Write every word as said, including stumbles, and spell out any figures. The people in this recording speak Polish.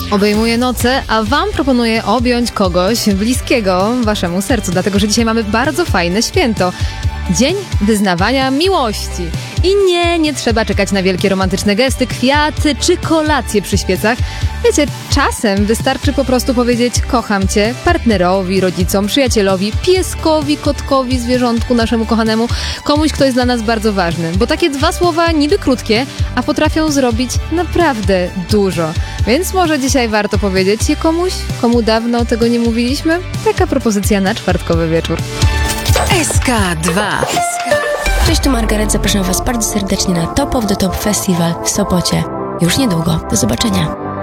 obejmuje noce, a wam proponuję objąć kogoś bliskiego waszemu sercu, dlatego że dzisiaj mamy bardzo fajne święto. Dzień wyznawania miłości. I nie, nie trzeba czekać na wielkie romantyczne gesty, kwiaty czy kolacje przy świecach. Wiecie, czasem wystarczy po prostu powiedzieć kocham cię partnerowi, rodzicom, przyjacielowi, pieskowi, kotkowi, zwierzątku naszemu kochanemu, komuś, kto jest dla nas bardzo ważny. Bo takie dwa słowa niby krótkie, a potrafią zrobić naprawdę dużo. Więc może dzisiaj warto powiedzieć je komuś, komu dawno tego nie mówiliśmy? Taka propozycja na czwartkowy wieczór. S K dwa. Cześć, tu Margaret. Zapraszam Was bardzo serdecznie na Top of the Top Festival w Sopocie. Już niedługo. Do zobaczenia.